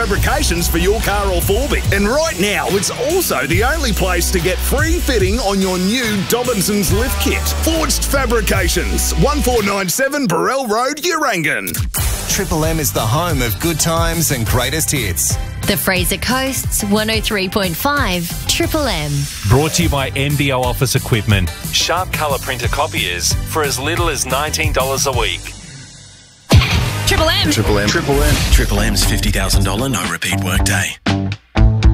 fabrications for your car or Forby. And right now, it's also the only place to get free fitting on your new Dobinson's lift kit. Forged Fabrications, 1497 Burrell Road, Urangan. Triple M is the home of good times and greatest hits. The Fraser Coast's 103.5 Triple M. Brought to you by MBO Office Equipment. Sharp colour printer copiers for as little as $19 a week. Triple M. Triple M. Triple M. Triple M's $50,000 no repeat workday.